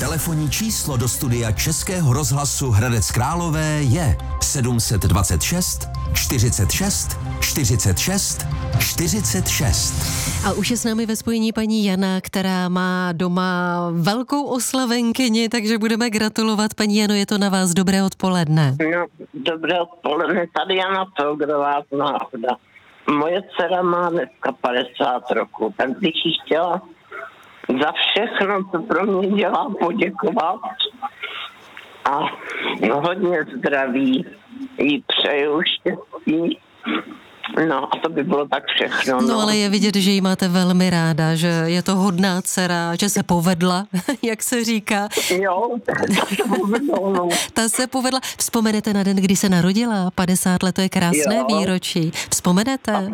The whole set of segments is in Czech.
Telefonní číslo do studia Českého rozhlasu Hradec Králové je 726 46 46 46. A už je s námi ve spojení paní Jana, která má doma velkou oslavenkyni, takže budeme gratulovat. Paní Jano, je to na vás. Dobré odpoledne. No, dobré odpoledne. Tady Jana Pilgrová z Náchoda. Moje dcera má dneska 50 roku, tak bych jí chtěla za všechno, co pro mě dělá, poděkovat. A hodně zdraví, jí přeju štěstí. No a to by bylo tak všechno. No ale je vidět, že ji máte velmi ráda, že je to hodná dcera, že se povedla, jak se říká. Jo, Ta se povedla. Vzpomenete na den, kdy se narodila? 50 let, to je krásné výročí. Vzpomenete?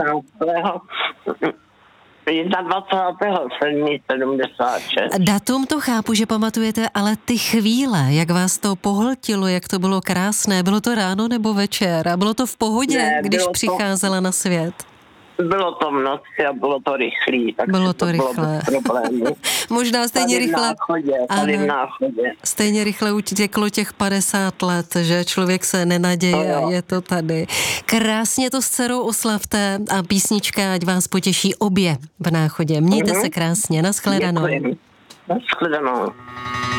21.7.76. Datum to chápu, že pamatujete, ale ty chvíle, jak vás to pohltilo, jak to bylo krásné, bylo to ráno nebo večer? A bylo to v pohodě, Ne, když bylo přicházela na svět? Bylo to v noci a bylo to rychlý. Tak Bylo to rychlé. Možná stejně rychle. Tady v Náchodě. Stejně rychle uteklo těch 50 let, že člověk se nenaděje a je to tady. Krásně to s dcerou oslavte a písnička, ať vás potěší obě v Náchodě. Mějte se krásně, nashledanou. Nashledanou.